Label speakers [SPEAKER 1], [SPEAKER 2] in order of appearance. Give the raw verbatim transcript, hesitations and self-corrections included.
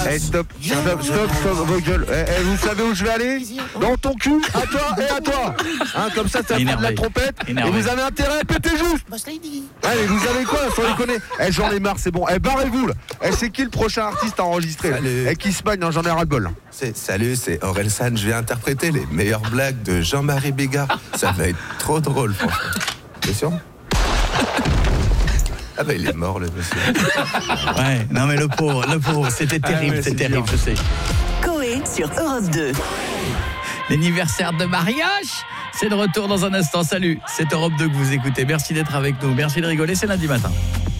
[SPEAKER 1] Eh stop, stop, stop, stop, vos gueules. Eh, eh, vous savez où je vais aller? Dans ton cul, à toi et à toi. Hein, comme ça, ça fait de la trompette.
[SPEAKER 2] Énervé.
[SPEAKER 1] Et vous avez intérêt à péter juste. Allez, vous avez quoi, sans déconner? Eh, j'en ai marre, c'est bon. Eh, barrez-vous là. Eh, c'est qui le prochain artiste à enregistrer?
[SPEAKER 3] Salut.
[SPEAKER 1] Eh, qui se magne, hein, j'en ai ras le bol.
[SPEAKER 3] C'est, salut, c'est Orelsan. Je vais interpréter les meilleures blagues de Jean-Marie Bigard. Ça va être trop drôle, franchement. T'es sûr? Ah bah il est mort le monsieur.
[SPEAKER 2] Ouais, non mais le pauvre, le pauvre, c'était terrible,
[SPEAKER 4] Ah ouais,
[SPEAKER 2] c'est
[SPEAKER 4] c'est
[SPEAKER 2] terrible,
[SPEAKER 4] dur.
[SPEAKER 2] je sais.
[SPEAKER 5] Coé sur Europe deux.
[SPEAKER 2] L'anniversaire de mariage, c'est de retour dans un instant. Salut, c'est Europe deux que vous écoutez. Merci d'être avec nous, merci de rigoler, c'est lundi matin.